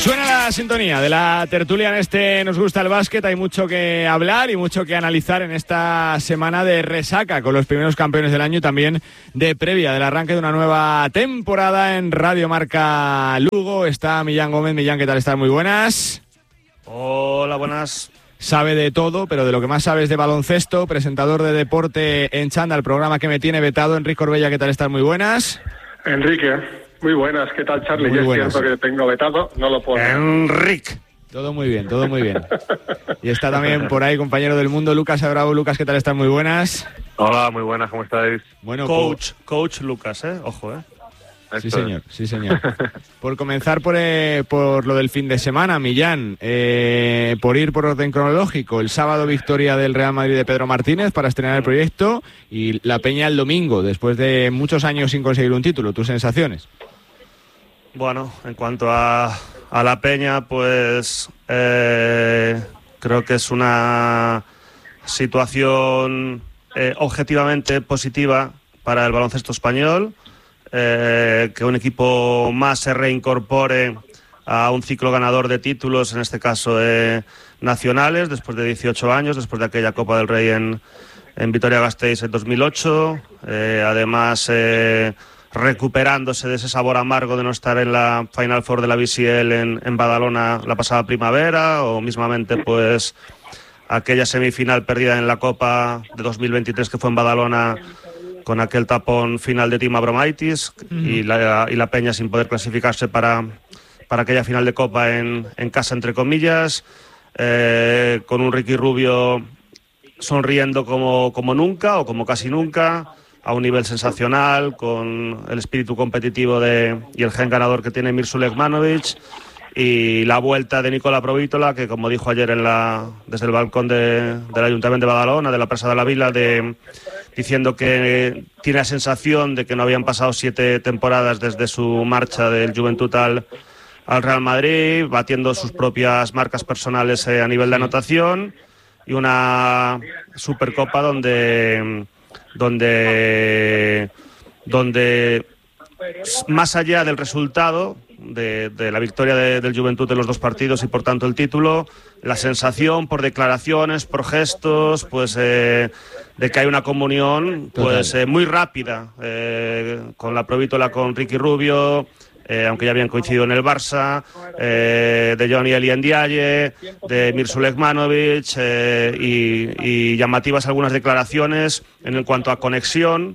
Suena la sintonía de la tertulia en este Nos Gusta el Básquet. Hay mucho que hablar y mucho que analizar en esta semana de resaca con los primeros campeones del año y también de previa del arranque de una nueva temporada en Radio Marca Lugo. Está Millán Gómez. Millán, ¿qué tal estás? Muy buenas. Hola, buenas. Sabe de todo, pero de lo que más sabe es de baloncesto. Presentador de deporte en Chanda, el programa que me tiene vetado. Enrique Orbella, ¿qué tal estás? Muy buenas. Enrique, muy buenas. ¿Qué tal, Charlie? Yo es cierto que tengo vetado, no lo puedo. Enrique. Todo muy bien, todo muy bien. Y está también por ahí, compañero del mundo, Lucas Abravo. Lucas, ¿qué tal estás? Muy buenas. Hola, muy buenas, ¿cómo estáis? Bueno, Coach Lucas, ojo, Sí, señor, sí, señor. Por comenzar por lo del fin de semana, Millán, por ir por orden cronológico, el sábado victoria del Real Madrid de Pedro Martínez para estrenar el proyecto y la Peña el domingo, después de muchos años sin conseguir un título. ¿Tus sensaciones? Bueno, en cuanto a la Peña, pues creo que es una situación objetivamente positiva para el baloncesto español. Que un equipo más se reincorpore a un ciclo ganador de títulos, en este caso nacionales, después de 18 años, después de aquella Copa del Rey en Vitoria-Gasteiz en 2008, además recuperándose de ese sabor amargo de no estar en la Final Four de la BCL en Badalona la pasada primavera, o mismamente pues aquella semifinal perdida en la Copa de 2023 que fue en Badalona con aquel tapón final de Team Abromaitis y la Peña sin poder clasificarse para aquella final de Copa en casa, entre comillas, con un Ricky Rubio sonriendo como nunca o como casi nunca, a un nivel sensacional, con el espíritu competitivo y el gen ganador que tiene Mirsu Lekmanovic, y la vuelta de Nicola Provítola, que como dijo ayer desde el balcón del Ayuntamiento de Badalona, de la Presa de la Vila, diciendo que tiene la sensación de que no habían pasado 7 temporadas desde su marcha del Juventud al Real Madrid, batiendo sus propias marcas personales a nivel de anotación, y una Supercopa donde más allá del resultado de la victoria del Juventud en los 2 partidos y por tanto el título, la sensación por declaraciones, por gestos, pues de que hay una comunión pues muy rápida con la Provítola, con Ricky Rubio, aunque ya habían coincidido en el Barça, de Johnny Eli Ndiaye, de Mirsu Lekmanovic, y llamativas algunas declaraciones en cuanto a conexión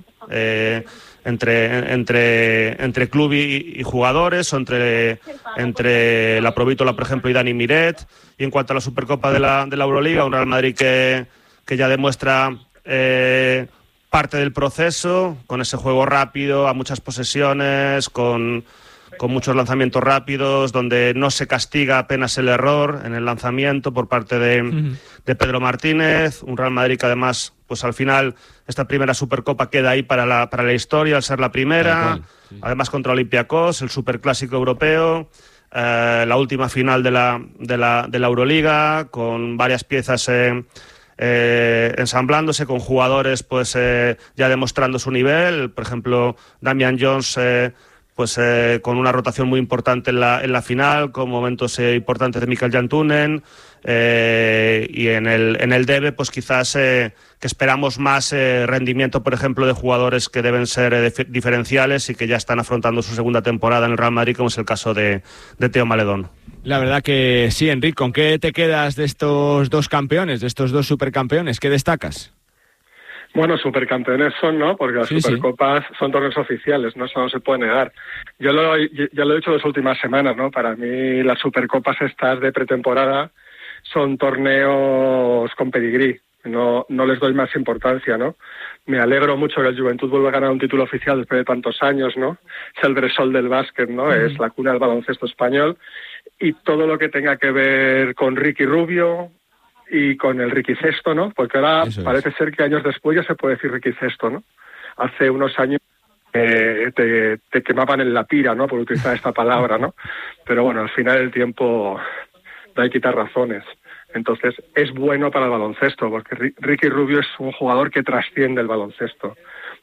entre club y jugadores, o entre la Provítola, por ejemplo, y Dani Miret. Y en cuanto a la Supercopa de la Euroliga, un Real Madrid que ya demuestra parte del proceso, con ese juego rápido, a muchas posesiones, con muchos lanzamientos rápidos, donde no se castiga apenas el error en el lanzamiento por parte de Pedro Martínez. Un Real Madrid que además, pues al final, esta primera Supercopa queda ahí para la historia, al ser la primera. Además contra Olympiacos, el superclásico europeo, la última final de la Euroliga, con varias piezas ensamblándose, con jugadores pues ya demostrando su nivel. Por ejemplo, Damian Jones con una rotación muy importante en la final, con momentos importantes de Mikael Jantunen, y en el DEBE pues quizás que esperamos más rendimiento, por ejemplo, de jugadores que deben ser diferenciales y que ya están afrontando su segunda temporada en el Real Madrid, como es el caso de Teo Maledón. La verdad que sí, Enrique. ¿Con qué te quedas de estos 2 campeones, de estos 2 supercampeones? ¿Qué destacas? Bueno, supercampeones son, ¿no? Porque las Supercopas son torneos oficiales, ¿no? Eso no se puede negar. Ya lo he dicho las últimas semanas, ¿no? Para mí las Supercopas estas de pretemporada son torneos con pedigrí. No les doy más importancia, ¿no? Me alegro mucho que el Juventud vuelva a ganar un título oficial después de tantos años, ¿no? Es el Bressol del básquet, ¿no? Es la cuna del baloncesto español. Y todo lo que tenga que ver con Ricky Rubio y con el Ricky Cesto, ¿no? Porque ahora parece ser que años después ya se puede decir Ricky Cesto, ¿no? Hace unos años te quemaban en la pira, ¿no? Por utilizar esta palabra, ¿no? Pero bueno, al final el tiempo da y quitar razones. Entonces es bueno para el baloncesto, porque Ricky Rubio es un jugador que trasciende el baloncesto.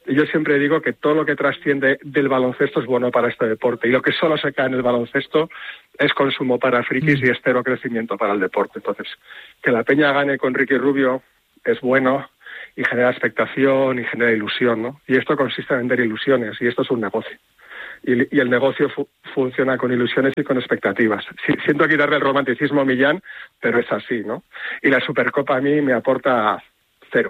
Y yo siempre digo que todo lo que trasciende del baloncesto es bueno para este deporte. Y lo que solo se cae en el baloncesto es consumo para frikis y es cero crecimiento para el deporte. Entonces, que la Peña gane con Ricky Rubio es bueno y genera expectación y genera ilusión, ¿no? Y esto consiste en vender ilusiones y esto es un negocio. Y el negocio funciona con ilusiones y con expectativas. Sí, siento quitarle el romanticismo a Millán, pero es así, ¿no? Y la Supercopa a mí me aporta cero.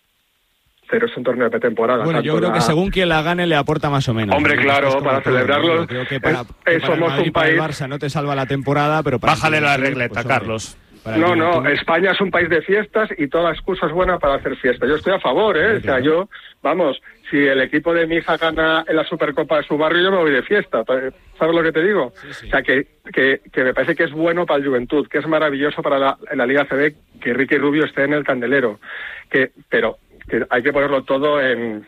Cero es un torneo de pretemporada. Bueno, yo creo que según quien la gane le aporta más o menos. Hombre, claro, para celebrarlo. Creo que para somos Madrid, un para el país. Barça no te salva la temporada, pero para Bájale la Madrid, regleta, pues, Carlos. No, España es un país de fiestas y toda excusa es buena para hacer fiesta. Yo estoy a favor, ¿eh? Claro. O sea, vamos, si el equipo de mi hija gana en la Supercopa de su barrio, yo me voy de fiesta. ¿Sabes lo que te digo? Sí. O sea, que me parece que es bueno para el Juventud, que es maravilloso para en la Liga CB que Ricky Rubio esté en el candelero. Pero que hay que ponerlo todo en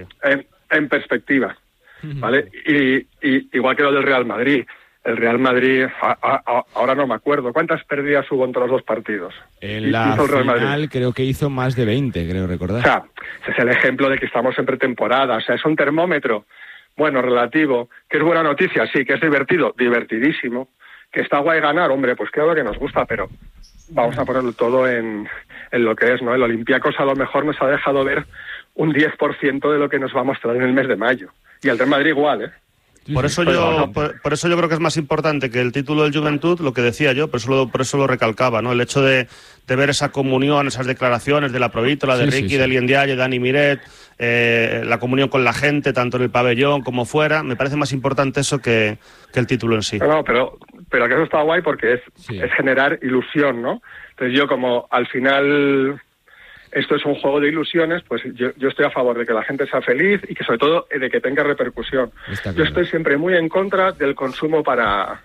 perspectiva, ¿vale? Y igual que lo del Real Madrid. El Real Madrid, ahora no me acuerdo, ¿cuántas pérdidas hubo entre los dos partidos? En la final creo que hizo más de 20, creo recordar. O sea, ese es el ejemplo de que estamos en pretemporada, o sea, es un termómetro, bueno, relativo, que es buena noticia, sí, que es divertido, divertidísimo, que está guay ganar, hombre, pues claro que nos gusta, pero vamos a ponerlo todo en lo que es, ¿no? El Olympiacos a lo mejor nos ha dejado ver un 10% de lo que nos va a mostrar en el mes de mayo, y el Real Madrid igual, ¿eh? Por eso yo creo que es más importante que el título del Juventud, lo que decía yo, por eso lo recalcaba, ¿no? El hecho de ver esa comunión, esas declaraciones de la Provítola, de Ricky, de Liendialle, de Dani Miret, la comunión con la gente, tanto en el pabellón como fuera, me parece más importante eso que el título en sí. No, pero que eso está guay porque es generar ilusión, ¿no? Entonces yo como al final esto es un juego de ilusiones, pues yo estoy a favor de que la gente sea feliz y que sobre todo de que tenga repercusión. Yo estoy siempre muy en contra del consumo para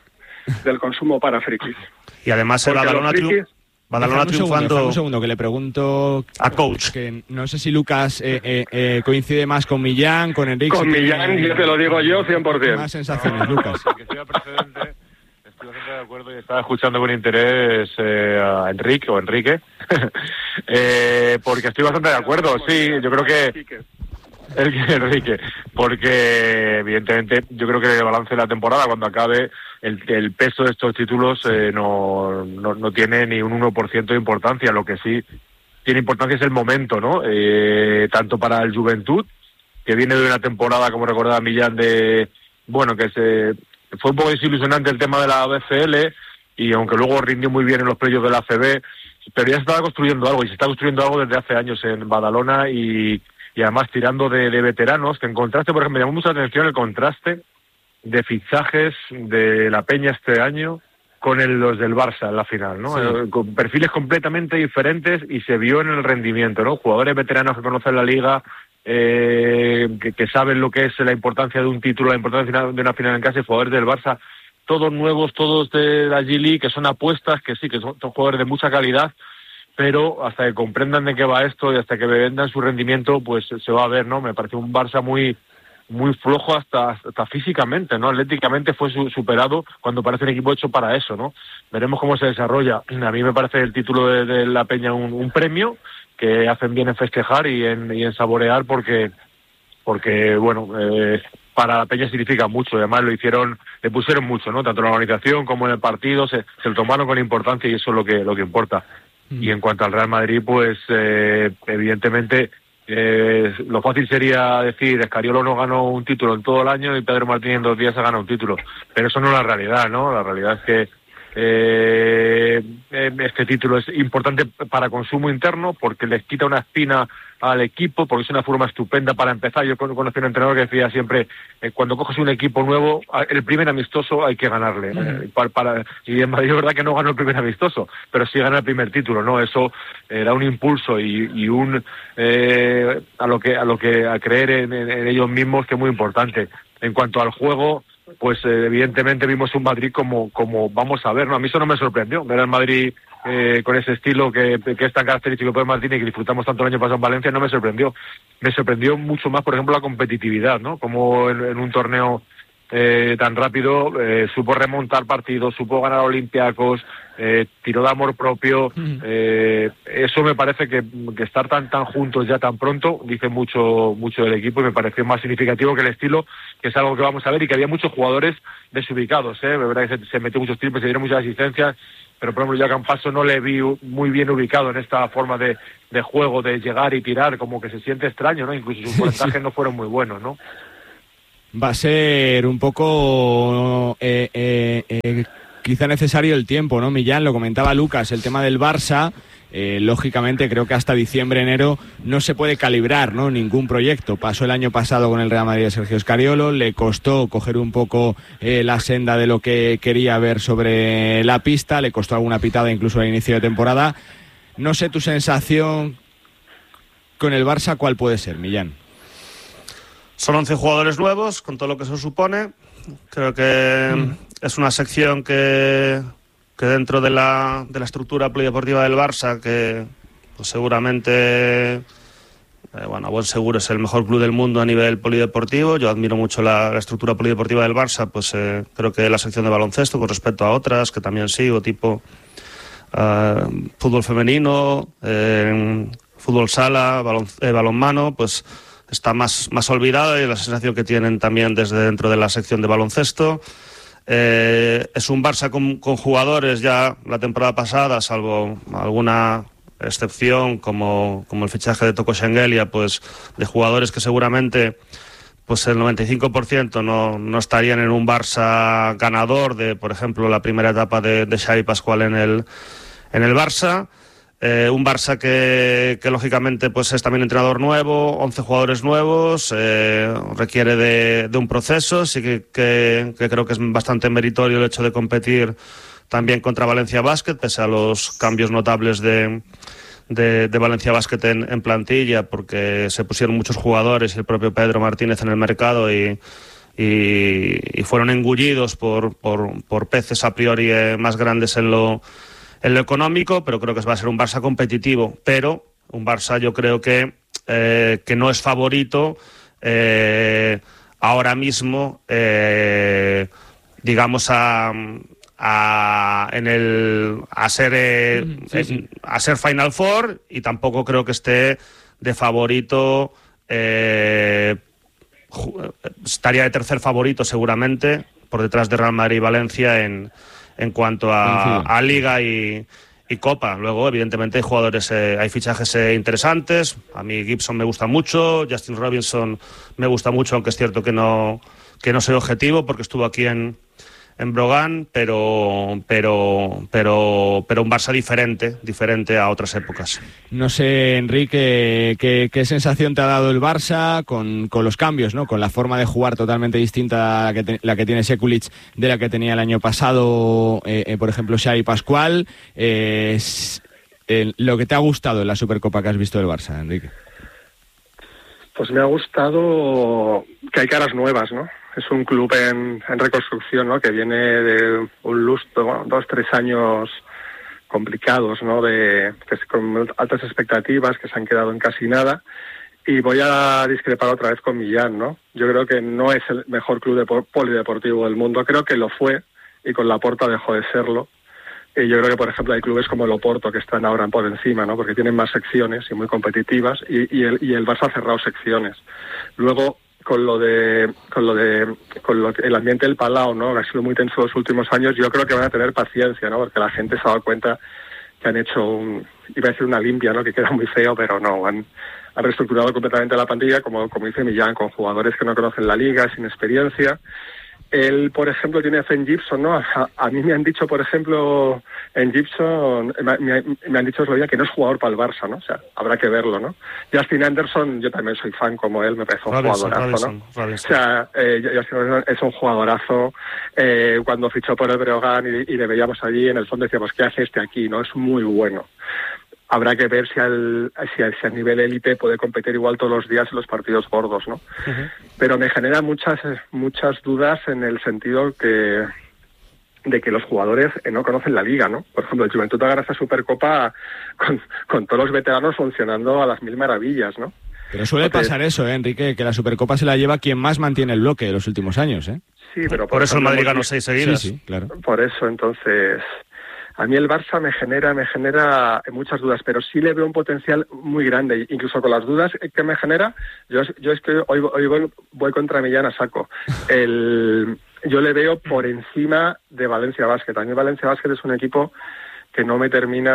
frikis. Y además el Badalona triunfando. Un segundo, que le pregunto a Coach. Que no sé si Lucas coincide más con Millán, con Enrique. Con Millán, yo te lo digo yo 100%. Más sensaciones, Lucas. Que sea precedente. Estoy bastante de acuerdo y estaba escuchando con interés a Enrique, porque estoy bastante de acuerdo, sí, yo creo que Enrique, porque evidentemente yo creo que el balance de la temporada cuando acabe el peso de estos títulos no tiene ni un 1% de importancia, lo que sí tiene importancia es el momento, ¿no? Tanto para el Juventud, que viene de una temporada, como recordaba Millán, fue un poco desilusionante el tema de la BCL y aunque luego rindió muy bien en los playoffs de la ACB, pero ya se estaba construyendo algo y se está construyendo algo desde hace años en Badalona y además tirando de veteranos, que en contraste, por ejemplo, me llamó mucha atención el contraste de fichajes de la Peña este año con los del Barça en la final, ¿no? Sí. Con perfiles completamente diferentes y se vio en el rendimiento, ¿no? Jugadores veteranos que conocen la liga, que saben lo que es la importancia de un título, la importancia de una final en casa, y jugadores del Barça, todos nuevos, todos de la G-League, que son apuestas, que sí, que son jugadores de mucha calidad, pero hasta que comprendan de qué va esto y hasta que vendan su rendimiento, pues se va a ver, ¿no? Me parece un Barça muy flojo hasta físicamente, ¿no? Atléticamente fue superado cuando parece un equipo hecho para eso, ¿no? Veremos cómo se desarrolla. A mí me parece el título de la Peña un premio que hacen bien en festejar y en saborear porque bueno, para la Peña significa mucho, y además le pusieron mucho, ¿no? Tanto en la organización como en el partido, se lo tomaron con importancia y eso es lo que importa. Y en cuanto al Real Madrid, pues evidentemente lo fácil sería decir Escariolo no ganó un título en todo el año y Pedro Martínez en 2 días ha ganado un título, pero eso no es la realidad, ¿no? La realidad es que este título es importante para consumo interno porque les quita una espina al equipo, porque es una forma estupenda para empezar. Yo conocí un entrenador que decía siempre, cuando coges un equipo nuevo, el primer amistoso hay que ganarle. Y en Madrid es verdad que no ganó el primer amistoso, pero sí gana el primer título, ¿no? Eso da un impulso y un a creer en ellos mismos, que es muy importante. En cuanto al juego, pues evidentemente vimos un Madrid como vamos a ver, ¿no? A mí eso no me sorprendió, ver al Madrid con ese estilo que es tan característico de Martínez y que disfrutamos tanto el año pasado en Valencia, no me sorprendió. Me sorprendió mucho más, por ejemplo, la competitividad, ¿no? Como en un torneo tan rápido, supo remontar partidos, supo ganar a Olympiacos, tiró de amor propio. Eso me parece que estar tan juntos ya tan pronto dice mucho del equipo, y me pareció más significativo que el estilo, que es algo que vamos a ver, y que había muchos jugadores desubicados, de verdad que se metió muchos triples, se dieron muchas asistencias, pero por ejemplo yo a Campaso no le vi muy bien ubicado en esta forma de juego, de llegar y tirar, como que se siente extraño, ¿no? Incluso sus porcentajes no fueron muy buenos, ¿no? Va a ser un poco quizá necesario el tiempo, ¿no, Millán? Lo comentaba Lucas, el tema del Barça. Lógicamente creo que hasta diciembre, enero no se puede calibrar, ¿no?, ningún proyecto. Pasó el año pasado con el Real Madrid de Sergio Scariolo, le costó coger un poco la senda de lo que quería ver sobre la pista, le costó alguna pitada incluso al inicio de temporada. No sé tu sensación con el Barça, ¿cuál puede ser, Millán? Son 11 jugadores nuevos, con todo lo que eso supone. Creo que es una sección que dentro de la estructura polideportiva del Barça, que pues seguramente, a buen seguro es el mejor club del mundo a nivel polideportivo. Yo admiro mucho la estructura polideportiva del Barça, pues creo que la sección de baloncesto, con respecto a otras que también sigo, tipo fútbol femenino, fútbol sala, balonmano, pues está más olvidada, y la sensación que tienen también desde dentro de la sección de baloncesto. Es un Barça con jugadores ya la temporada pasada, salvo alguna excepción como el fichaje de Toko Shengelia, pues de jugadores que seguramente pues el 95% no estarían en un Barça ganador de, por ejemplo, la primera etapa de Xavi Pascual en el Barça. Un Barça que lógicamente pues es también entrenador nuevo, 11 jugadores nuevos, requiere de un proceso. Sí que creo que es bastante meritorio el hecho de competir también contra Valencia Basket, pese a los cambios notables de Valencia Basket en plantilla, porque se pusieron muchos jugadores y el propio Pedro Martínez en el mercado y fueron engullidos por peces a priori más grandes en lo económico, pero creo que va a ser un Barça competitivo, pero un Barça yo creo que no es favorito ahora mismo, digamos a ser Final Four, y tampoco creo que esté de favorito, estaría de tercer favorito seguramente por detrás de Real Madrid y Valencia en cuanto a Liga y Copa. Luego, evidentemente, hay jugadores, hay fichajes interesantes. A mí Gibson me gusta mucho, Justin Robinson me gusta mucho, aunque es cierto que no soy objetivo porque estuvo aquí en Brogan, pero un Barça diferente a otras épocas. No sé, Enrique, ¿qué sensación te ha dado el Barça con los cambios, ¿no? Con la forma de jugar totalmente distinta a la que tiene Sekulic de la que tenía el año pasado, por ejemplo, Xavi Pascual. Lo que te ha gustado en la Supercopa que has visto del Barça, Enrique. Pues me ha gustado que hay caras nuevas, ¿no? Es un club en reconstrucción, ¿no?, que viene de un lustro, 2-3 años complicados, ¿no?, con altas expectativas que se han quedado en casi nada. Y voy a discrepar otra vez con Millán, ¿no? Yo creo que no es el mejor club polideportivo del mundo. Creo que lo fue, y con Laporta dejó de serlo. Y yo creo que, por ejemplo, hay clubes como el Oporto que están ahora por encima, ¿no?, porque tienen más secciones y muy competitivas, y el Barça ha cerrado secciones. Luego, con el ambiente del Palau, ¿no?, que ha sido muy tenso los últimos años, yo creo que van a tener paciencia, ¿no?, porque la gente se ha dado cuenta que han hecho iba a decir una limpia, ¿no?, que queda muy feo, pero no, han reestructurado completamente la plantilla, como dice Millán, con jugadores que no conocen la liga, sin experiencia. Él, por ejemplo, tiene fe en Gibson, ¿no? A mí me han dicho, por ejemplo, en Gibson, me han dicho que no es jugador para el Barça, ¿no? O sea, habrá que verlo, ¿no? Justin Anderson, yo también soy fan como él, me parece un jugadorazo, ¿no? O sea, Justin Anderson es un jugadorazo. Cuando fichó por el Breogán y le veíamos allí, en el fondo decíamos, ¿qué hace este aquí? ¿No? Es muy bueno. Habrá que ver si a nivel élite puede competir igual todos los días en los partidos gordos, ¿no? Uh-huh. Pero me genera muchas dudas en el sentido de que los jugadores no conocen la liga, ¿no? Por ejemplo, el Juventud ha ganado esta Supercopa con todos los veteranos funcionando a las mil maravillas, ¿no? Pero suele pasar eso, Enrique, que la Supercopa se la lleva quien más mantiene el bloque de los últimos años, ¿eh? Sí, pero por eso el Madrid ganó 6 seguidas. Sí, claro. Por eso, entonces, a mí el Barça me genera muchas dudas, pero sí le veo un potencial muy grande. Incluso con las dudas que me genera, yo es que hoy voy contra Millán a saco. Yo le veo por encima de Valencia Basket. A mí Valencia Basket es un equipo que no me termina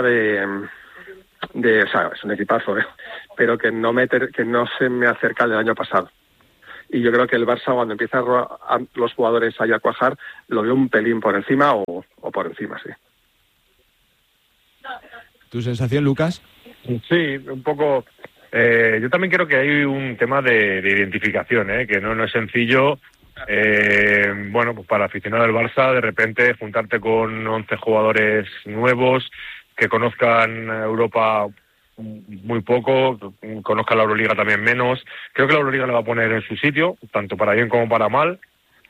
o sea, es un equipazo, pero que no se me acerca al del año pasado. Y yo creo que el Barça, cuando empieza a los jugadores ahí a cuajar, lo veo un pelín por encima o por encima, sí. ¿Tu sensación, Lucas? Sí, un poco. Yo también creo que hay un tema de identificación, que no es sencillo. Bueno, pues para aficionado del Barça, de repente juntarte con 11 jugadores nuevos que conozcan Europa muy poco, conozcan la Euroliga también menos. Creo que la Euroliga le va a poner en su sitio, tanto para bien como para mal.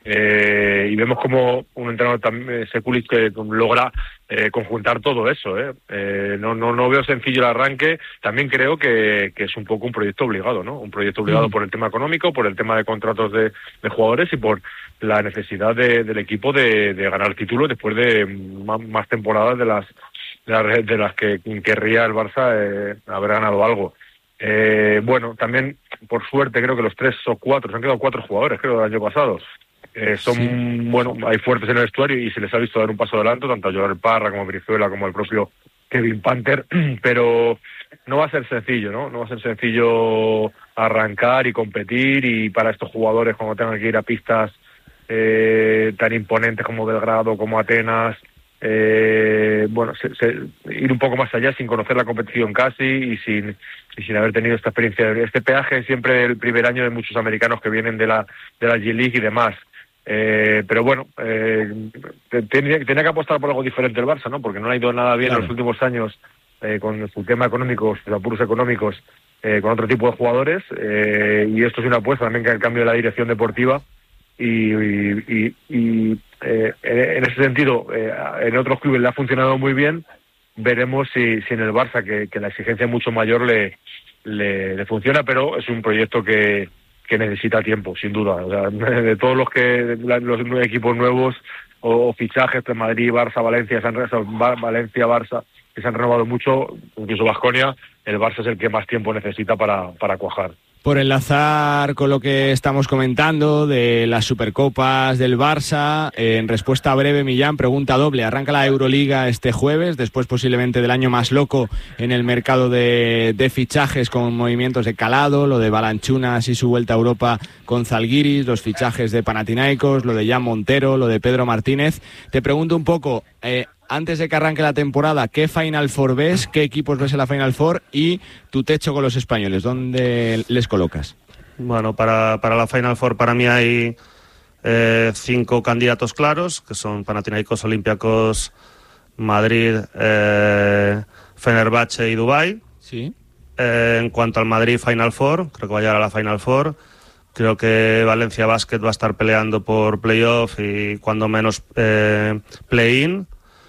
Y vemos como un entrenador Sekulic que logra conjuntar todo eso. No veo sencillo el arranque. También creo que es un poco un proyecto obligado, ¿no? Un proyecto obligado por el tema económico, por el tema de contratos de jugadores y por la necesidad del equipo de ganar títulos después de más temporadas de las que querría el Barça haber ganado algo. Bueno, también por suerte creo que los 3 o 4, se han quedado 4 jugadores creo del año pasado. Bueno, hay fuertes en el vestuario y se les ha visto dar un paso adelante, tanto a Joel Parra como a Brizuela como el propio Kevin Panther, pero no va a ser sencillo, ¿no? No va a ser sencillo arrancar y competir, y para estos jugadores cuando tengan que ir a pistas tan imponentes como Belgrado, como Atenas, bueno, ir un poco más allá sin conocer la competición casi y sin haber tenido esta experiencia. Este peaje es siempre el primer año de muchos americanos que vienen de la G-League y demás. Pero bueno, tenía que apostar por algo diferente el Barça, ¿no? Porque no le ha ido nada bien en los últimos años con su tema económico, sus apuros económicos, con otro tipo de jugadores, y esto es una apuesta también que el cambio de la dirección deportiva y en ese sentido en otros clubes le ha funcionado muy bien. Veremos si en el Barça, que la exigencia es mucho mayor, le funciona, pero es un proyecto que necesita tiempo, sin duda. O sea, de todos los equipos nuevos o fichajes de Madrid, Barça, Valencia, Barça, que se han renovado mucho, incluso Baskonia, el Barça es el que más tiempo necesita para cuajar. Por enlazar con lo que estamos comentando de las Supercopas del Barça, en respuesta breve, Millán, pregunta doble. Arranca la Euroliga este jueves, después posiblemente del año más loco en el mercado de fichajes, con movimientos de calado, lo de Balanchunas y su vuelta a Europa con Zalgiris, los fichajes de Panathinaikos, lo de Jan Montero, lo de Pedro Martínez. Te pregunto un poco, antes de que arranque la temporada, ¿qué Final Four ves? ¿Qué equipos ves en la Final Four? Y tu techo con los españoles, ¿dónde les colocas? Bueno, para la Final Four para mí hay 5 candidatos claros, que son Panathinaikos, Olympiacos, Madrid, Fenerbahce y Dubái. Sí. En cuanto al Madrid Final Four, creo que va a llegar a la Final Four. Creo que Valencia Basket va a estar peleando por playoff y cuando menos play-in.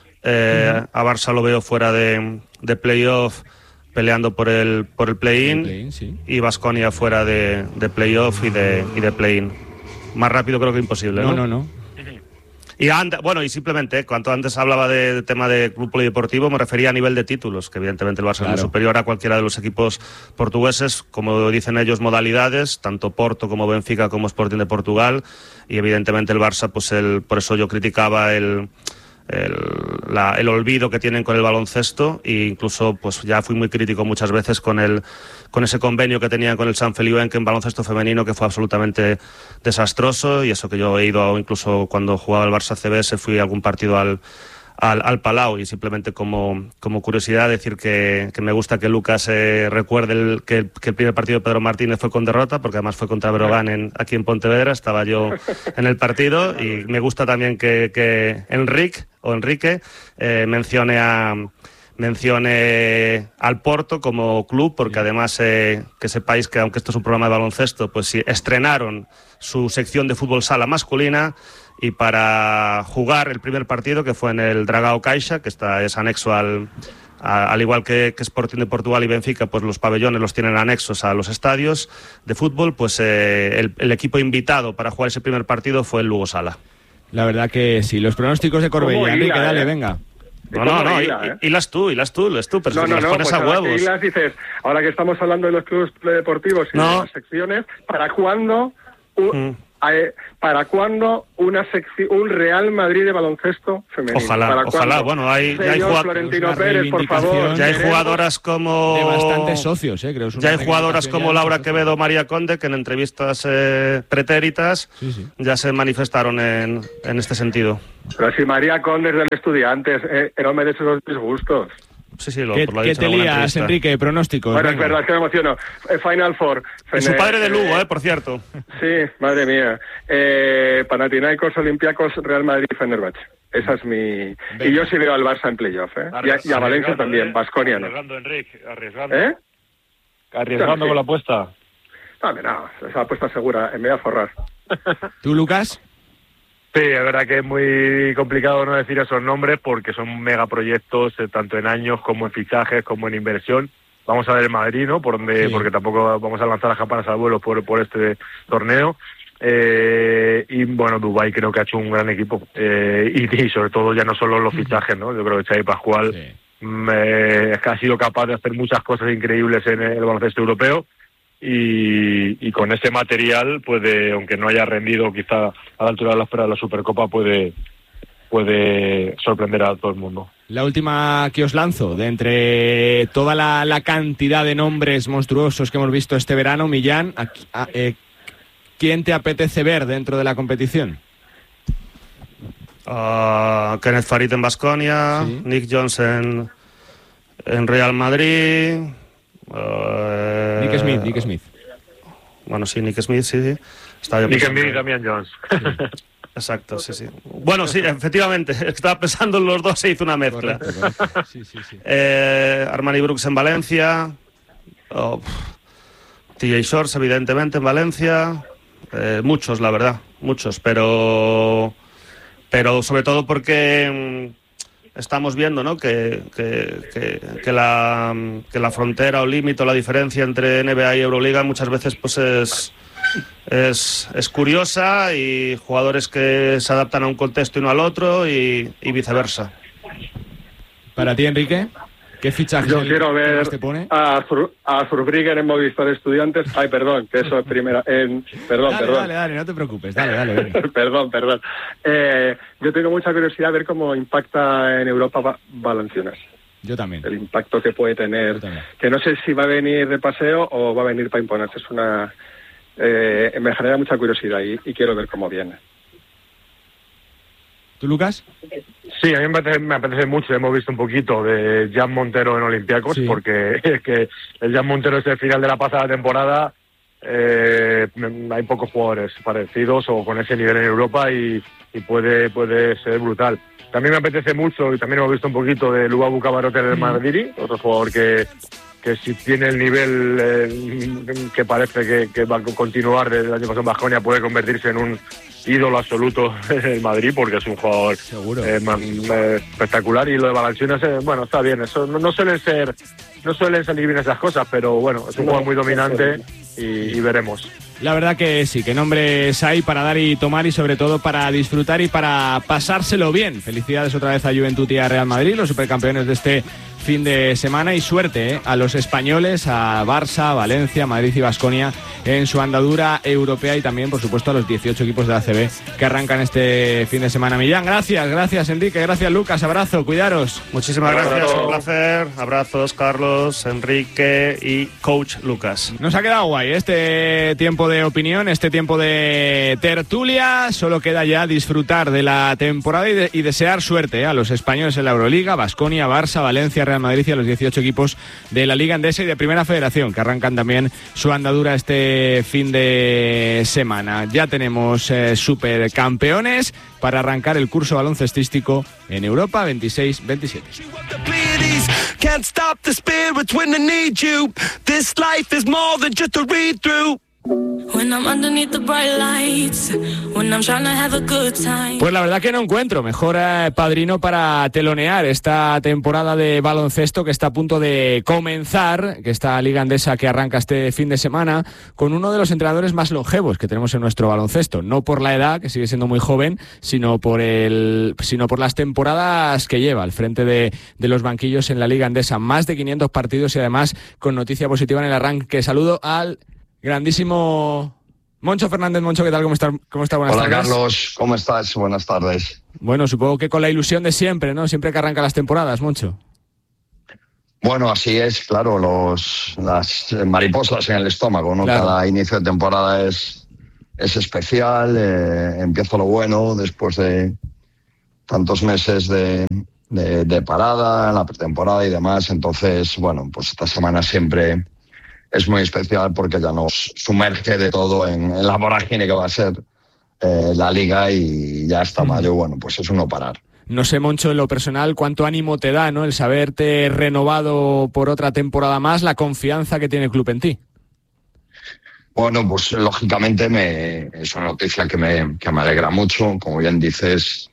A Barça lo veo fuera de playoff, peleando por el play-in, sí. Y Baskonia fuera de playoff y de play-in. Más rápido creo que imposible, ¿no? No. Y simplemente, cuanto antes hablaba del tema de club polideportivo, me refería a nivel de títulos, que evidentemente el Barça es muy superior a cualquiera de los equipos portugueses, como dicen ellos, modalidades, tanto Porto como Benfica como Sporting de Portugal, y evidentemente el Barça, pues por eso yo criticaba el olvido que tienen con el baloncesto, e incluso pues ya fui muy crítico muchas veces con ese convenio que tenían con el Sant Feliuenc en baloncesto femenino, que fue absolutamente desastroso, y eso que yo he ido, incluso cuando jugaba el Barça CBS, fui a algún partido al Palau, y simplemente como curiosidad decir que me gusta que Lucas recuerde que el primer partido de Pedro Martínez fue con derrota, porque además fue contra Breogán aquí en Pontevedra, estaba yo en el partido, y me gusta también que Enrique mencione al Porto como club, porque además que sepáis que, aunque esto es un programa de baloncesto, pues sí, estrenaron su sección de fútbol sala masculina, y para jugar el primer partido, que fue en el Dragao Caixa, que es anexo al al igual que Sporting de Portugal y Benfica, pues los pabellones los tienen anexos a los estadios de fútbol, pues el equipo invitado para jugar ese primer partido fue el Lugo Sala. La verdad que sí. Los pronósticos de Corbella, Enrique, dale, venga. No, hilas tú, pero si las pones a huevos. Pues hilas, dices, ahora que estamos hablando de los clubes deportivos y de las secciones, ¿para cuándo un Real Madrid de baloncesto femenino? Ojalá. Bueno, ya hay Florentino Pérez, por favor. Ya hay jugadoras como... De bastantes socios, creo. Ya hay jugadoras como Laura Quevedo o María Conde, que en entrevistas pretéritas ya se manifestaron en este sentido. Pero si María Conde es del Estudiantes, no merece esos disgustos. Sí, ¿Qué te lías, Enrique? Pronósticos. Bueno, venga. Es verdad, es que me emociono. Final Four. Y su padre de Lugo, por cierto. Sí, madre mía. Panathinaikos, Olympiacos, Real Madrid, Fenerbahce. Esa es mi... Venga. Y yo sí veo al Barça en playoff, y a Valencia también, Baskonia no. Arriesgando, Enrique, arriesgando con la apuesta. No, esa apuesta segura, me voy a forrar. ¿Tú, Lucas? Sí, es verdad que es muy complicado no decir esos nombres porque son megaproyectos, tanto en años como en fichajes, como en inversión. Vamos a ver el Madrid, ¿no? Porque tampoco vamos a lanzar las campanas al vuelo por este torneo. Y bueno, Dubái creo que ha hecho un gran equipo. Y sobre todo ya no solo los fichajes, ¿no? Yo creo que Xavi Pascual ha sido capaz de hacer muchas cosas increíbles en el baloncesto europeo. Y con ese material aunque no haya rendido quizá a la altura de la espera de la Supercopa, puede sorprender a todo el mundo. La última que os lanzo, de entre toda la cantidad de nombres monstruosos que hemos visto este verano, Millán, ¿quién te apetece ver dentro de la competición? Kenneth Farid en Baskonia, Nick Jones en Real Madrid... Nick Smith. Bueno, sí, Nick Smith, sí. Nick Smith y Damian Jones. Exacto, sí. Bueno, sí, efectivamente. Estaba pensando en los dos, se hizo una mezcla. Correcto. Sí. Armani Brooks en Valencia. TJ Shorts, evidentemente, en Valencia. Muchos, la verdad. Muchos, pero sobre todo porque... estamos viendo, ¿no? que la frontera o límite o la diferencia entre NBA y Euroliga muchas veces pues es curiosa, y jugadores que se adaptan a un contexto y no al otro, y viceversa. Para ti, Enrique, ¿qué fichajes yo quiero ver te pone? a Zurbriggen en Movistar Estudiantes. Ay, perdón, que eso es primera. Perdón. Dale, no te preocupes. Dale. Perdón. Yo tengo mucha curiosidad a ver cómo impacta en Europa Valenciunas. Yo también. El impacto que puede tener. Que no sé si va a venir de paseo o va a venir para imponerse. Me genera mucha curiosidad y quiero ver cómo viene. ¿Tú, Lucas? Sí, a mí me apetece mucho. Hemos visto un poquito de Jan Montero en Olympiacos, porque es que el Jan Montero es el final de la pasada temporada. Hay pocos jugadores parecidos o con ese nivel en Europa y puede ser brutal. También me apetece mucho, y también hemos visto un poquito de Lubabu Cabarote en el Madrid, otro jugador que si tiene el nivel que parece que va a continuar del año pasado en Baskonia, puede convertirse en un ídolo absoluto en el Madrid, porque es un jugador espectacular. Y lo de Valanciunas, bueno, está bien. Eso no suelen salir bien esas cosas, pero bueno, es un jugador muy dominante y veremos. La verdad que sí, que nombres hay para dar y tomar, y sobre todo para disfrutar y para pasárselo bien. Felicidades otra vez a Juventud y a Real Madrid, los supercampeones de este fin de semana, y suerte a los españoles, a Barça, Valencia, Madrid y Baskonia en su andadura europea, y también, por supuesto, a los 18 equipos de ACB que arrancan este fin de semana. Millán, gracias Enrique, gracias Lucas, abrazo, cuidaros. Muchísimas gracias, un placer. Abrazos, Carlos, Enrique y coach Lucas. Nos ha quedado guay este tiempo de opinión, este tiempo de tertulia. Solo queda ya disfrutar de la temporada y desear suerte a los españoles en la Euroliga, Baskonia, Barça, Valencia, Real Madrid y a los 18 equipos de la Liga Endesa y de Primera Federación, que arrancan también su andadura este fin de semana. Ya tenemos supercampeones para arrancar el curso baloncestístico en Europa 26-27. Can't stop the spirits when they need you. This life is more than just a read through. Pues la verdad que no encuentro mejor padrino para telonear esta temporada de baloncesto que está a punto de comenzar, que esta Liga Endesa que arranca este fin de semana, con uno de los entrenadores más longevos que tenemos en nuestro baloncesto. No por la edad, que sigue siendo muy joven, sino por las temporadas que lleva al frente de los banquillos en la Liga Endesa. Más de 500 partidos y además con noticia positiva en el arranque. Saludo al grandísimo Moncho Fernández. Moncho, ¿qué tal? ¿Cómo está? Buenas tardes. Hola, Carlos, ¿cómo estás? Buenas tardes. Bueno, supongo que con la ilusión de siempre, ¿no? Siempre que arrancan las temporadas, Moncho. Bueno, así es, claro, las mariposas en el estómago, ¿no? Claro. Cada inicio de temporada es especial, empieza lo bueno después de tantos meses de parada, la pretemporada y demás. Entonces, bueno, pues esta semana siempre es muy especial porque ya nos sumerge de todo en la vorágine que va a ser la Liga, y ya hasta mayo, bueno, pues es un no parar. No sé, Moncho, en lo personal, cuánto ánimo te da, ¿no?, el saberte renovado por otra temporada más, la confianza que tiene el club en ti. Bueno, pues lógicamente es una noticia que me alegra mucho. Como bien dices,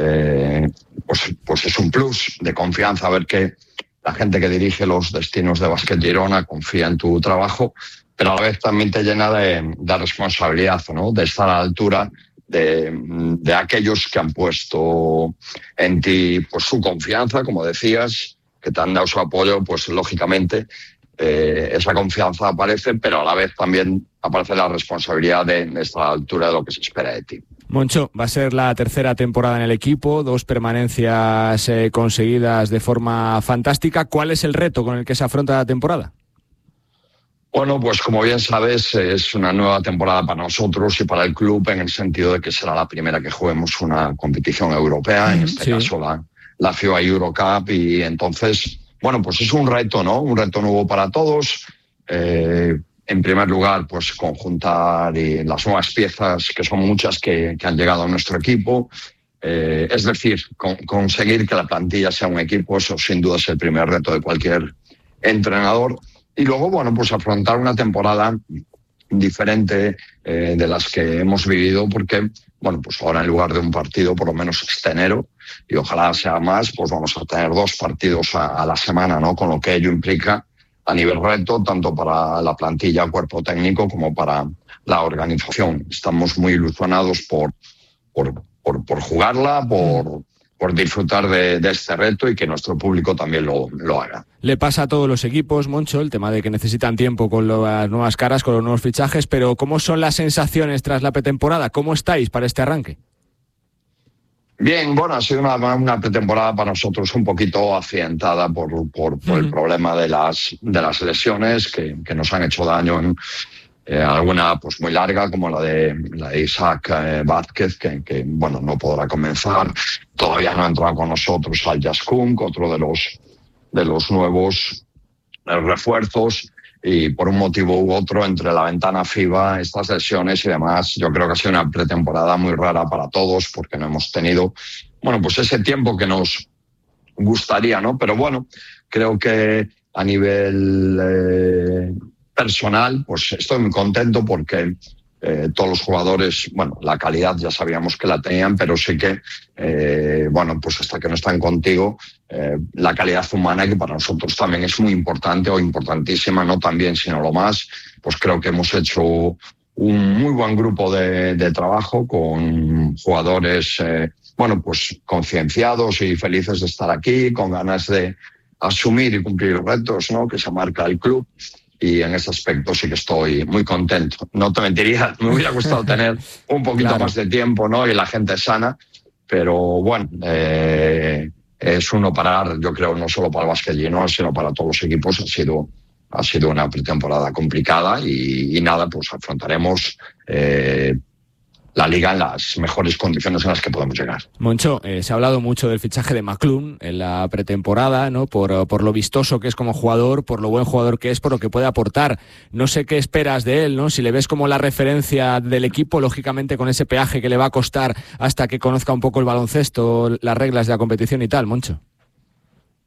pues es un plus de confianza ver que la gente que dirige los destinos de Básquet Girona confía en tu trabajo, pero a la vez también te llena de responsabilidad, ¿no?, de estar a la altura de aquellos que han puesto en ti pues su confianza, como decías, que te han dado su apoyo. Pues lógicamente esa confianza aparece, pero a la vez también aparece la responsabilidad de estar a la altura de lo que se espera de ti. Moncho, va a ser la tercera temporada en el equipo, 2 permanencias conseguidas de forma fantástica. ¿Cuál es el reto con el que se afronta la temporada? Bueno, pues como bien sabes, es una nueva temporada para nosotros y para el club, en el sentido de que será la primera que juguemos una competición europea, en este caso la FIBA Eurocup, y entonces, bueno, pues es un reto, ¿no? Un reto nuevo para todos. En primer lugar, pues conjuntar las nuevas piezas, que son muchas, que han llegado a nuestro equipo. Es decir, conseguir que la plantilla sea un equipo, eso sin duda es el primer reto de cualquier entrenador. Y luego, bueno, pues afrontar una temporada diferente de las que hemos vivido, porque, bueno, pues ahora en lugar de un partido, por lo menos este enero, y ojalá sea más, pues vamos a tener 2 partidos a la semana, ¿no? Con lo que ello implica a nivel reto, tanto para la plantilla, cuerpo técnico, como para la organización. Estamos muy ilusionados por jugarla, por disfrutar de este reto, y que nuestro público también lo haga. Le pasa a todos los equipos, Moncho, el tema de que necesitan tiempo con las nuevas caras, con los nuevos fichajes, pero ¿cómo son las sensaciones tras la pretemporada? ¿Cómo estáis para este arranque? Bien, bueno, ha sido una pretemporada para nosotros un poquito accidentada por el problema de las lesiones que nos han hecho daño alguna pues muy larga, como la de Isaac Vázquez, que bueno, no podrá comenzar. Todavía no ha entrado con nosotros Al Jaskunk, otro de los nuevos refuerzos, y por un motivo u otro, entre la ventana FIBA, estas lesiones y demás, yo creo que ha sido una pretemporada muy rara para todos, porque no hemos tenido, bueno, pues ese tiempo que nos gustaría, ¿no? Pero bueno, creo que a nivel personal, pues estoy muy contento, porque todos los jugadores, bueno, la calidad ya sabíamos que la tenían, pero sí que, bueno, pues hasta que no están contigo, la calidad humana, que para nosotros también es muy importante, o importantísima, no también, sino lo más, pues creo que hemos hecho un muy buen grupo de trabajo con jugadores, bueno, pues concienciados y felices de estar aquí, con ganas de asumir y cumplir los retos, ¿no?, que se marca el club. Y en ese aspecto sí que estoy muy contento. No te mentiría, me hubiera gustado tener un poquito más de tiempo, ¿no?, y la gente sana, pero bueno, es un no parar, yo creo, no solo para el Básquet Girona, sino para todos los equipos. Ha sido una pretemporada complicada, y nada, pues afrontaremos la Liga en las mejores condiciones en las que podemos llegar. Moncho, se ha hablado mucho del fichaje de McClung en la pretemporada, ¿no?, por lo vistoso que es como jugador, por lo buen jugador que es, por lo que puede aportar. No sé qué esperas de él, ¿no? Si le ves como la referencia del equipo, lógicamente con ese peaje que le va a costar hasta que conozca un poco el baloncesto, las reglas de la competición y tal, Moncho.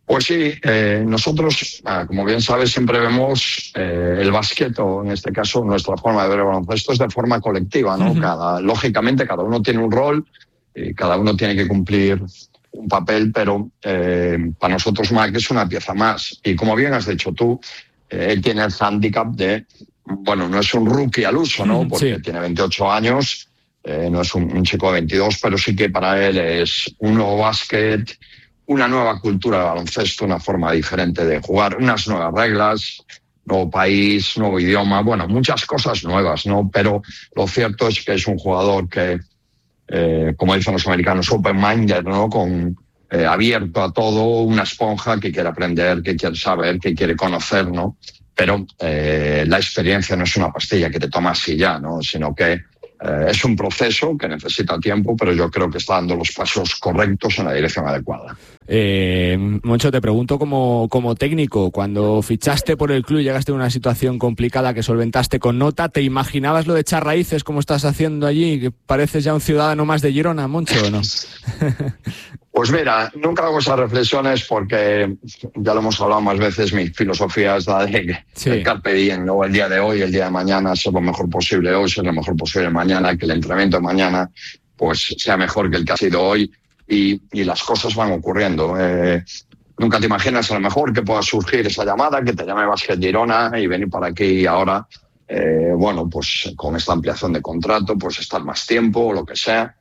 Pues sí, nosotros, como bien sabes, siempre vemos el básquet, o en este caso nuestra forma de ver el baloncesto es de forma colectiva, ¿no? Lógicamente cada uno tiene un rol, cada uno tiene que cumplir un papel, pero para nosotros Marc es una pieza más. Y como bien has dicho tú, él tiene el hándicap de, bueno, no es un rookie al uso, ¿no? Porque tiene 28 años, no es un chico de 22, pero sí que para él es un nuevo básquet, una nueva cultura de baloncesto, una forma diferente de jugar, unas nuevas reglas, nuevo país, nuevo idioma, bueno, muchas cosas nuevas, ¿no? Pero lo cierto es que es un jugador que, como dicen los americanos, open-minded, ¿no? Abierto a todo, una esponja que quiere aprender, que quiere saber, que quiere conocer, ¿no? Pero la experiencia no es una pastilla que te tomas y ya, ¿no? Sino que es un proceso que necesita tiempo, pero yo creo que está dando los pasos correctos en la dirección adecuada. Moncho, te pregunto como técnico, cuando fichaste por el club y llegaste a una situación complicada que solventaste con nota, ¿te imaginabas lo de echar raíces como estás haciendo allí? ¿Que pareces ya un ciudadano más de Girona, Moncho, o no? Pues mira, nunca hago esas reflexiones porque ya lo hemos hablado más veces, mi filosofía es la de el carpe diem, ¿no? El día de hoy, el día de mañana, ser lo mejor posible hoy, ser lo mejor posible mañana, que el entrenamiento de mañana pues sea mejor que el que ha sido hoy y las cosas van ocurriendo. Nunca te imaginas a lo mejor que pueda surgir esa llamada, que te llame Básquet Girona y venir para aquí ahora, bueno, pues con esta ampliación de contrato, pues estar más tiempo o lo que sea.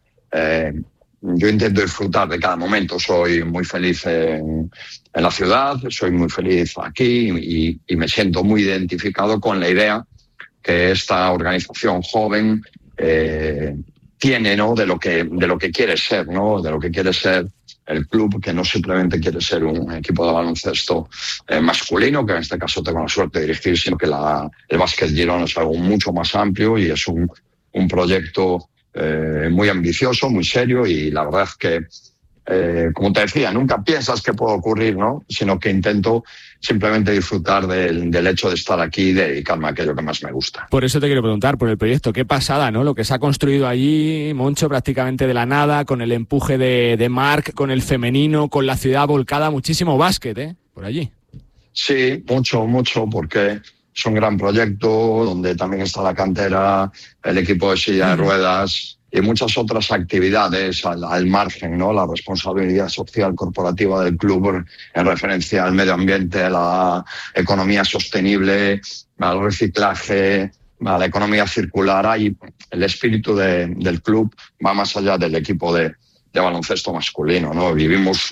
Yo intento disfrutar de cada momento, soy muy feliz en la ciudad, soy muy feliz aquí y me siento muy identificado con la idea que esta organización joven tiene, ¿no? de lo que quiere ser, ¿no? De lo que quiere ser el club, que no simplemente quiere ser un equipo de baloncesto masculino, que en este caso tengo la suerte de dirigir, sino que el Básquet Girona es algo mucho más amplio y es un proyecto muy ambicioso, muy serio, y la verdad es que, como te decía, nunca piensas que puede ocurrir, ¿no? Sino que intento simplemente disfrutar del hecho de estar aquí y dedicarme a aquello que más me gusta. Por eso te quiero preguntar por el proyecto, qué pasada, ¿no? Lo que se ha construido allí, Moncho, prácticamente de la nada, con el empuje de Marc, con el femenino, con la ciudad volcada, muchísimo básquet, por allí. Sí, mucho, porque es un gran proyecto donde también está la cantera, el equipo de silla de ruedas y muchas otras actividades al margen, ¿no? La responsabilidad social corporativa del club en referencia al medio ambiente, a la economía sostenible, al reciclaje, a la economía circular. Ahí el espíritu del club va más allá del equipo de baloncesto masculino, ¿no? Vivimos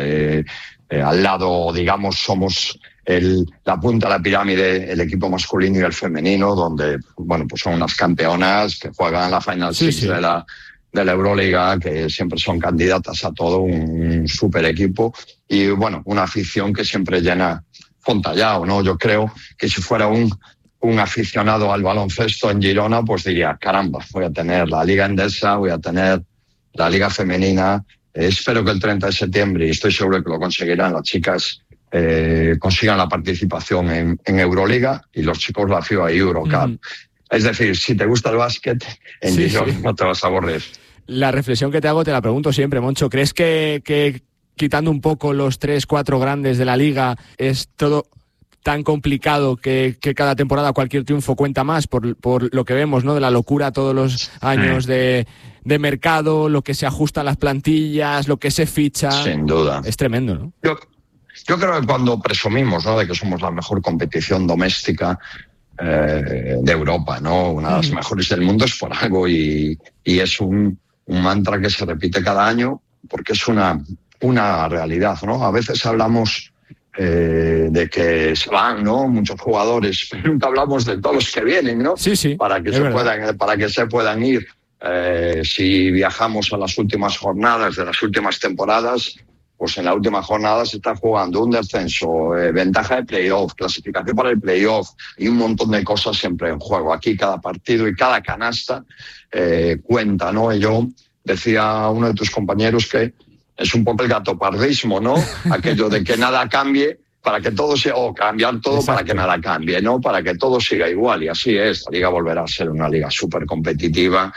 al lado, digamos, somos la punta de la pirámide, el equipo masculino y el femenino, donde, bueno, pues son unas campeonas que juegan la Final Six de la Euroliga, que siempre son candidatas a todo, un super equipo, y bueno, una afición que siempre llena Fontallao, ¿no? Yo creo que si fuera un aficionado al baloncesto en Girona, pues diría, caramba, voy a tener la Liga Endesa, voy a tener la Liga Femenina. Espero que el 30 de septiembre, y estoy seguro de que lo conseguirán, las chicas consigan la participación en Euroliga y los chicos la FIBA y Eurocup. Es decir, si te gusta el básquet, en Girona no te vas a aburrir. La reflexión que te hago te la pregunto siempre, Moncho. ¿Crees que quitando un poco los 3-4 grandes de la Liga es todo tan complicado que cada temporada cualquier triunfo cuenta más por lo que vemos, ¿no? De la locura todos los años de mercado, lo que se ajusta a las plantillas, lo que se ficha? Sin duda. Es tremendo, ¿no? Yo creo que cuando presumimos, ¿no?, de que somos la mejor competición doméstica de Europa, ¿no?, una de las mejores del mundo, es por algo, y es un mantra que se repite cada año porque es una realidad, ¿no? A veces hablamos de que se van, ¿no?, muchos jugadores, pero nunca hablamos de todos los que vienen, ¿no? Sí, para que se puedan ir. Si viajamos a las últimas jornadas de las últimas temporadas, pues en la última jornada se está jugando un descenso, ventaja de playoff, clasificación para el playoff y un montón de cosas siempre en juego. Aquí cada partido y cada canasta cuenta, ¿no? Y yo decía a uno de tus compañeros que es un poco el gatopardismo, ¿no? Aquello de que nada cambie para que todo sea, o cambiar todo. Exacto. Para que nada cambie, ¿no? Para que todo siga igual, y así es. La liga volverá a ser una liga súper competitiva,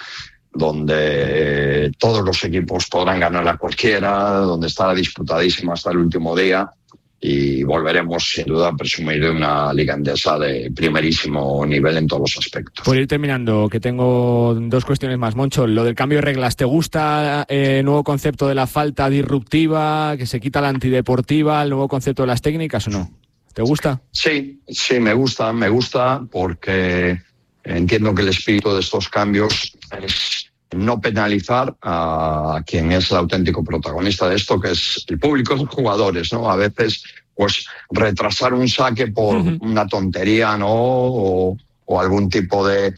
donde todos los equipos podrán ganar a cualquiera, donde estará disputadísima hasta el último día. y volveremos sin duda a presumir de una liga endesa de primerísimo nivel en todos los aspectos. Por ir terminando, que tengo 2 cuestiones más, Moncho. Lo del cambio de reglas, ¿te gusta el nuevo concepto de la falta disruptiva, que se quita la antideportiva, el nuevo concepto de las técnicas o no? ¿Te gusta? Sí, me gusta porque entiendo que el espíritu de estos cambios es no penalizar a quien es el auténtico protagonista de esto, que es el público, los jugadores, ¿no? A veces, pues, retrasar un saque por una tontería, ¿no? O algún tipo de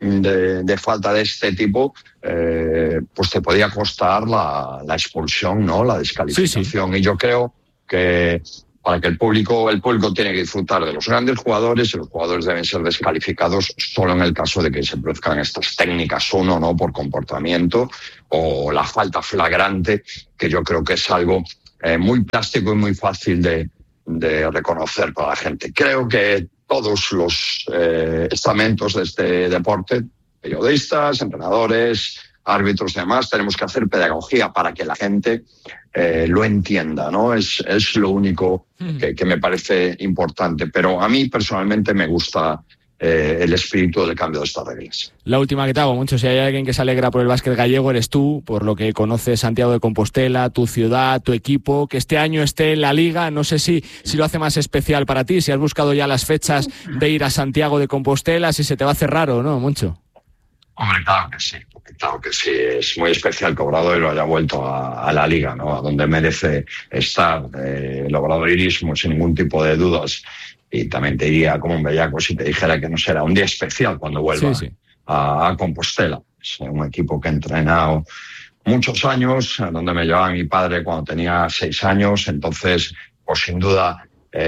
falta de este tipo, pues te podía costar la expulsión, ¿no? La descalificación. Sí. Y yo creo que para que el público tiene que disfrutar de los grandes jugadores, y los jugadores deben ser descalificados solo en el caso de que se produzcan estas técnicas, uno, ¿no? Por comportamiento, o la falta flagrante, que yo creo que es algo muy plástico y muy fácil de reconocer para la gente. Creo que todos los estamentos de este deporte, periodistas, entrenadores, árbitros y demás, tenemos que hacer pedagogía para que la gente lo entienda, ¿no? Es lo único que me parece importante. Pero a mí personalmente me gusta el espíritu del cambio de estas reglas. La última que te hago, Moncho, si hay alguien que se alegra por el básquet gallego eres tú, por lo que conoces Santiago de Compostela, tu ciudad, tu equipo, que este año esté en la Liga. No sé si lo hace más especial para ti, si has buscado ya las fechas de ir a Santiago de Compostela, si se te va a hacer raro o no, Moncho. Hombre, claro que sí, es muy especial que Obradoiro haya vuelto a la Liga, ¿no? A donde merece estar. El obradoirismo, sin ningún tipo de dudas. Y también te diría como un bellaco si te dijera que no será un día especial cuando vuelva a Compostela. Es un equipo que he entrenado muchos años, donde me llevaba mi padre cuando tenía 6 años, entonces, pues sin duda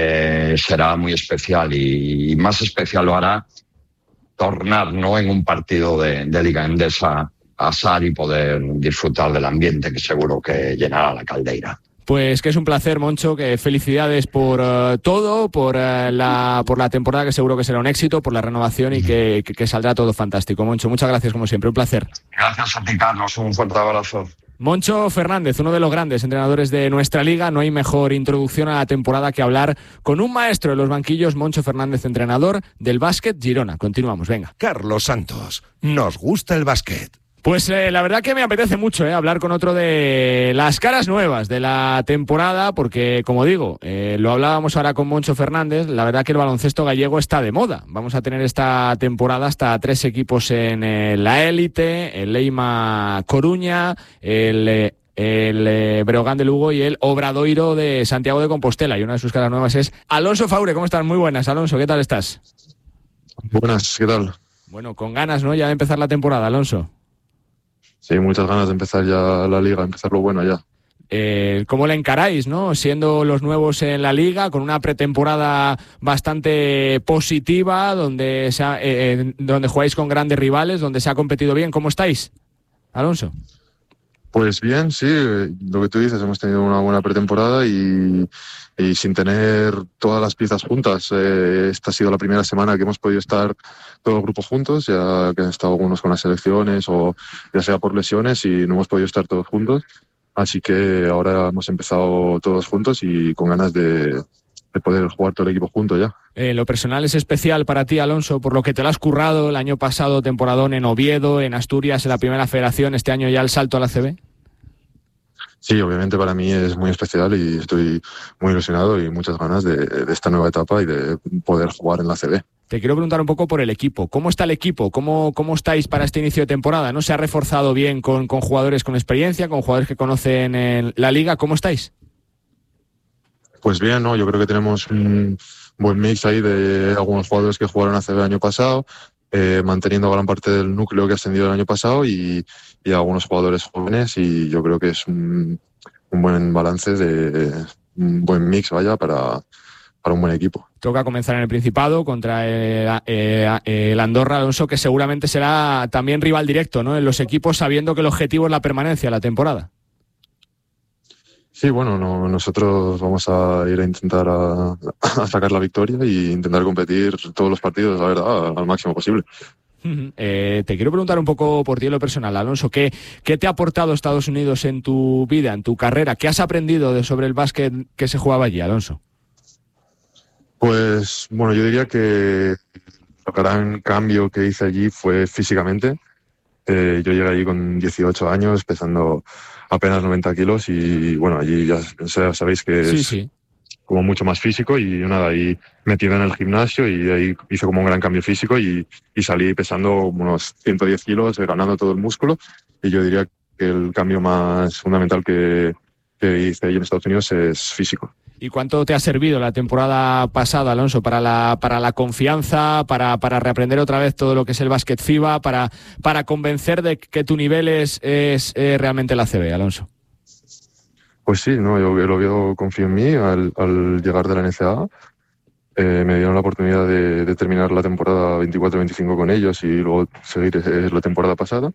será muy especial, y más especial lo hará tornar, ¿no?, en un partido de Liga Endesa a SAR y poder disfrutar del ambiente que seguro que llenará la Caldeira. Pues que es un placer, Moncho, que felicidades por todo, por la temporada, que seguro que será un éxito, por la renovación y que saldrá todo fantástico. Moncho, muchas gracias como siempre, un placer. Gracias a ti, Carlos, un fuerte abrazo. Moncho Fernández, uno de los grandes entrenadores de nuestra liga. No hay mejor introducción a la temporada que hablar con un maestro de los banquillos. Moncho Fernández, entrenador del Básquet Girona. Continuamos, venga. Carlos Santos, nos gusta el básquet. Pues la verdad que me apetece mucho hablar con otro de las caras nuevas de la temporada, porque, como digo, lo hablábamos ahora con Moncho Fernández, la verdad que el baloncesto gallego está de moda. Vamos a tener esta temporada hasta 3 equipos en la élite: el Leima Coruña, el Breogán de Lugo y el Obradoiro de Santiago de Compostela. Y una de sus caras nuevas es Alonso Faure. ¿Cómo estás? Muy buenas, Alonso. ¿Qué tal estás? Buenas, ¿qué tal? Bueno, con ganas, ¿no?, ya de empezar la temporada, Alonso. Sí, muchas ganas de empezar ya la liga, empezar lo bueno ya. ¿Cómo la encaráis, no? Siendo los nuevos en la liga, con una pretemporada bastante positiva, donde jugáis con grandes rivales, donde se ha competido bien. ¿Cómo estáis, Alonso? Pues bien, sí, lo que tú dices, hemos tenido una buena pretemporada y sin tener todas las piezas juntas. Esta ha sido la primera semana que hemos podido estar todo el grupo juntos, ya que han estado algunos con las selecciones o ya sea por lesiones, y no hemos podido estar todos juntos. Así que ahora hemos empezado todos juntos y con ganas de poder jugar todo el equipo junto ya. Lo personal es especial para ti, Alonso, por lo que te lo has currado el año pasado, temporadón en Oviedo, en Asturias, en la primera federación, este año ya el salto a la ACB. Sí, obviamente para mí es muy especial y estoy muy ilusionado y muchas ganas de esta nueva etapa y de poder jugar en la ACB. Te quiero preguntar un poco por el equipo. ¿Cómo está el equipo? ¿Cómo estáis para este inicio de temporada? ¿No se ha reforzado bien con jugadores con experiencia, con jugadores que conocen en la liga? ¿Cómo estáis? Pues bien, ¿no? Yo creo que tenemos un buen mix ahí de algunos jugadores que jugaron ACB el año pasado, manteniendo gran parte del núcleo que ha ascendido el año pasado y algunos jugadores jóvenes, y yo creo que es un buen balance, un buen mix, vaya, para un buen equipo. Toca comenzar en el Principado contra el Andorra, Alonso, que seguramente será también rival directo, ¿no?, en los equipos, sabiendo que el objetivo es la permanencia la temporada. Sí, bueno, nosotros vamos a ir a intentar a sacar la victoria e intentar competir todos los partidos, la verdad, al máximo posible. Te quiero preguntar un poco por ti en lo personal, Alonso. ¿Qué te ha aportado Estados Unidos en tu vida, en tu carrera? ¿Qué has aprendido sobre el básquet que se jugaba allí, Alonso? Pues bueno, yo diría que el gran cambio que hice allí fue físicamente. Yo llegué allí con 18 años, pesando apenas 90 kilos y bueno, allí ya sabéis que es como mucho más físico y nada, ahí metido en el gimnasio y ahí hice como un gran cambio físico y salí pesando unos 110 kilos, ganando todo el músculo, y yo diría que el cambio más fundamental que hice allí en Estados Unidos es físico. ¿Y cuánto te ha servido la temporada pasada, Alonso, para la confianza, para reaprender otra vez todo lo que es el básquet FIBA, para convencer de que tu nivel es realmente la ACB, Alonso? Pues sí, no, yo confío en mí al llegar de la NCAA. Me dieron la oportunidad de terminar la temporada 24-25 con ellos y luego seguir la temporada pasada.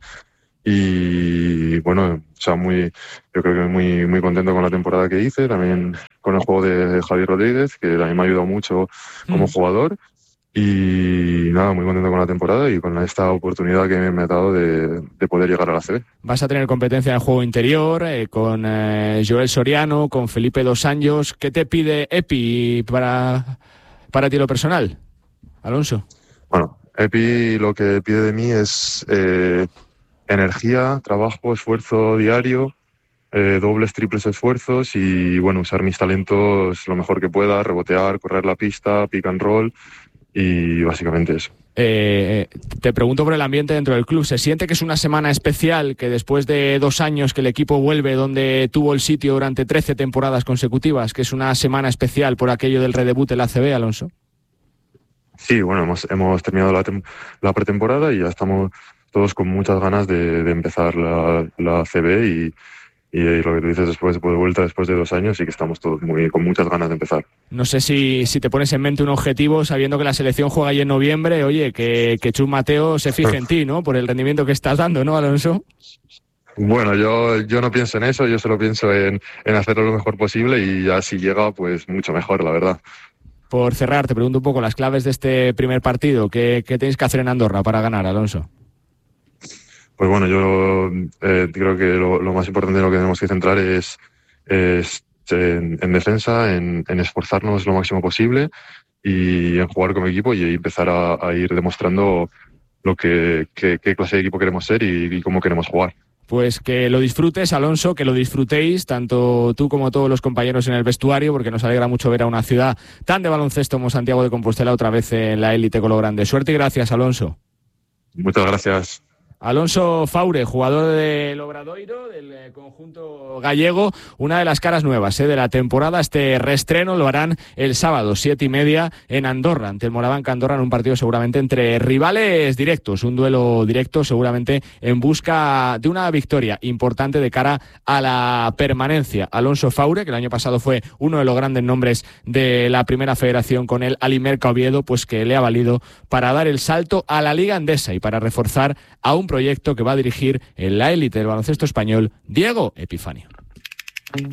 Y bueno, o sea, yo creo que muy contento con la temporada que hice, también con el juego de Javier Rodríguez, que también me ha ayudado mucho como jugador. Y nada, muy contento con la temporada y con esta oportunidad que me ha dado de poder llegar a la ACB. Vas a tener competencia en el juego interior con Joel Soriano, con Felipe Dos Anjos. ¿Qué te pide Epi para ti lo personal, Alonso? Bueno, Epi lo que pide de mí es energía, trabajo, esfuerzo diario, dobles, triples esfuerzos y bueno, usar mis talentos lo mejor que pueda, rebotear, correr la pista, pick and roll y básicamente eso. Te pregunto por el ambiente dentro del club. ¿Se siente que es una semana especial, que después de 2 años que el equipo vuelve donde tuvo el sitio durante 13 temporadas consecutivas, que es una semana especial por aquello del redebut del ACB, Alonso? Sí, bueno, hemos terminado la pretemporada y ya estamos todos con muchas ganas de empezar la ACB y lo que tú dices después de vuelta después de 2 años y que estamos todos con muchas ganas de empezar. No sé si te pones en mente un objetivo sabiendo que la selección juega ahí en noviembre, oye, que Chus Mateo se fije en ti, ¿no? Por el rendimiento que estás dando, ¿no, Alonso? Bueno, yo no pienso en eso, yo solo pienso en hacerlo lo mejor posible y ya si llega, pues mucho mejor, la verdad. Por cerrar, te pregunto un poco las claves de este primer partido. ¿Qué tenéis que hacer en Andorra para ganar, Alonso? Pues bueno, yo creo que lo más importante en lo que tenemos que centrar es en defensa, en esforzarnos lo máximo posible y en jugar como equipo y empezar a ir demostrando qué clase de equipo queremos ser y cómo queremos jugar. Pues que lo disfrutes, Alonso, que lo disfrutéis, tanto tú como todos los compañeros en el vestuario, porque nos alegra mucho ver a una ciudad tan de baloncesto como Santiago de Compostela otra vez en la élite cologrande. Suerte y gracias, Alonso. Muchas gracias. Alonso Faure, jugador del Obradoiro, del conjunto gallego, una de las caras nuevas de la temporada. Este reestreno lo harán el sábado, 7:30, en Andorra, ante el Morabanca Andorra, en un partido seguramente entre rivales directos, un duelo directo seguramente en busca de una victoria importante de cara a la permanencia. Alonso Faure, que el año pasado fue uno de los grandes nombres de la primera federación con el Alimerca Oviedo, pues que le ha valido para dar el salto a la Liga Endesa y para reforzar a un proyecto que va a dirigir en la élite del baloncesto español Diego Epifanio.